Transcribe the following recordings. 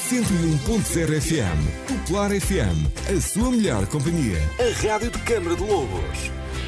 101.0 FM. Popular FM. A sua melhor companhia. A rádio de Câmara de Lobos.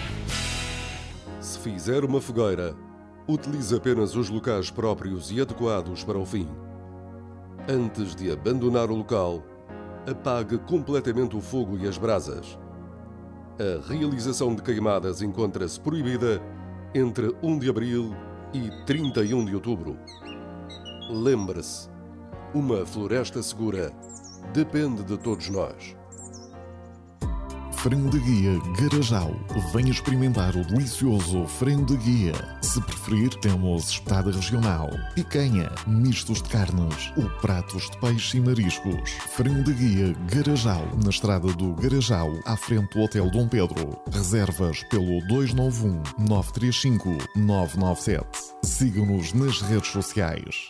Se fizer uma fogueira, utilize apenas os locais próprios e adequados para o fim. Antes de abandonar o local, apague completamente o fogo e as brasas. A realização de queimadas encontra-se proibida entre 1 de abril e 31 de outubro. Lembre-se, uma floresta segura depende de todos nós. Frango de Guia Garajal. Venha experimentar o delicioso frango de guia. Se preferir, temos espetada regional, picanha, mistos de carnes ou pratos de peixe e mariscos. Frango de Guia Garajal, na estrada do Garajal, à frente do Hotel Dom Pedro. Reservas pelo 291 935 997. Siga-nos nas redes sociais.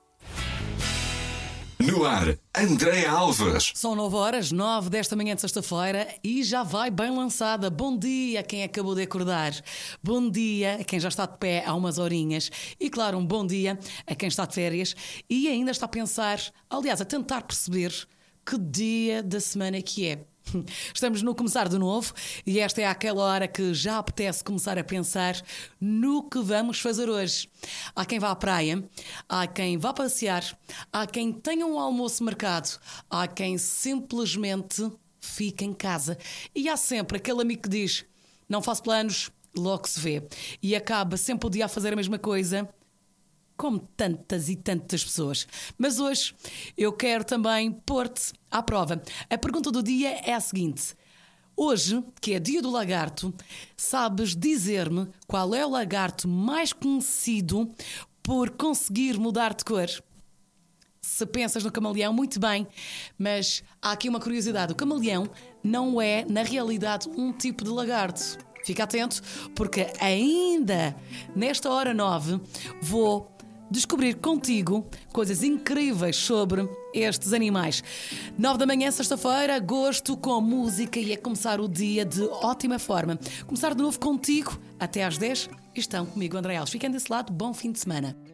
No ar, Andréa Alves. São 9h09 desta manhã de sexta-feira e já vai bem lançada. Bom dia a quem acabou de acordar. Bom dia a quem já está de pé há umas horinhas. E claro, um bom dia a quem está de férias e ainda está a pensar, aliás, a tentar perceber que dia da semana que é. Estamos no começar de novo e esta é aquela hora que já apetece começar a pensar no que vamos fazer hoje. Há quem vá à praia, há quem vá passear, há quem tenha um almoço marcado, há quem simplesmente fica em casa. E há sempre aquele amigo que diz: não faço planos, logo se vê. E acaba sempre o dia a fazer a mesma coisa, como tantas e tantas pessoas. Mas hoje eu quero também pôr-te à prova. A pergunta do dia é a seguinte: hoje, que é dia do lagarto, sabes dizer-me qual é o lagarto mais conhecido por conseguir mudar de cor? Se pensas no camaleão, muito bem, mas há aqui uma curiosidade: o camaleão não é, na realidade, um tipo de lagarto. Fica atento, porque ainda nesta hora 9 vou descobrir contigo coisas incríveis sobre estes animais. 9 da manhã, sexta-feira, agosto, com música e a começar o dia de ótima forma. Começar de novo contigo até às 10. Estão comigo, Andréa Alves. Fiquem desse lado, bom fim de semana.